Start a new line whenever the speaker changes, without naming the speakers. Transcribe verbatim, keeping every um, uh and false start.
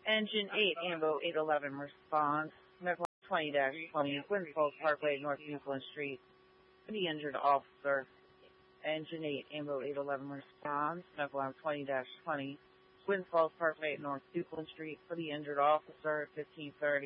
Engine eight, Ambo eight eleven responds. Medical twenty dash twenty, Gwynn Falls Parkway, North Euclid Street. For the injured officer. Engine eight, Ambo eight eleven responds. Medical twenty dash twenty, Gwynn Falls Parkway, North Euclid Street. For the injured officer, fifteen thirty.